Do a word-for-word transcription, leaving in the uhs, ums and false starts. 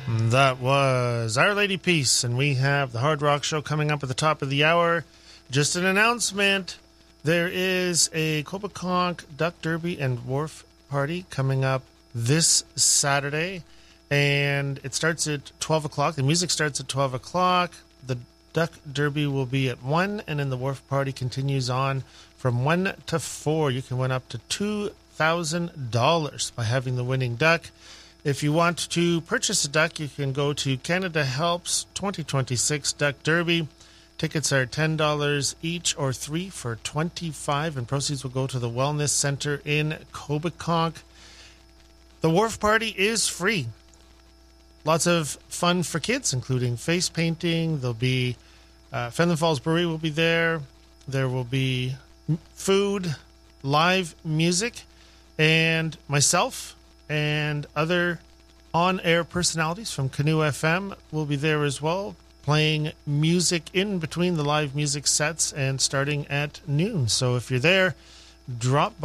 That was Our Lady Peace, and we have the Hard Rock Show coming up at the top of the hour. Just an announcement. There is a Copaconk Duck Derby and Wharf Party coming up this Saturday, and it starts at twelve o'clock. The music starts at twelve o'clock. The Duck Derby will be at one, and then the Wharf Party continues on from one to four. You can win up to two thousand dollars by having the winning duck. If you want to purchase a duck, you can go to Canada Helps twenty twenty-six Duck Derby. Tickets are ten dollars each or three for twenty-five dollars, and proceeds will go to the Wellness Center in Copaconk. The Wharf Party is free. Lots of fun for kids, including face painting. There'll be uh, Fenland Falls Brewery will be there. There will be food, live music, and myself and other on-air personalities from Canoe F M will be there as well, playing music in between the live music sets and starting at noon. So if you're there, drop by.